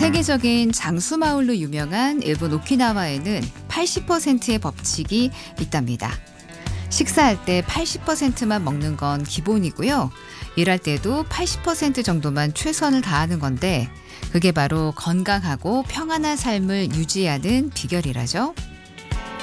세계적인 장수마을로 유명한 일본 오키나와에는 80%의 법칙이 있답니다. 식사할 때 80%만 먹는 건 기본이고요. 일할 때도 80% 정도만 최선을 다하는 건데 그게 바로 건강하고 평안한 삶을 유지하는 비결이라죠.